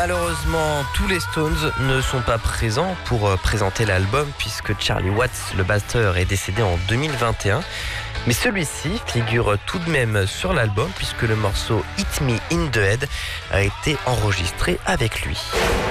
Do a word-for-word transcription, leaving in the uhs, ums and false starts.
malheureusement, tous les Stones ne sont pas présents pour présenter l'album puisque Charlie Watts, le batteur, est décédé en deux mille vingt et un. Mais celui-ci figure tout de même sur l'album puisque le morceau Hit Me in the Head a été enregistré avec lui.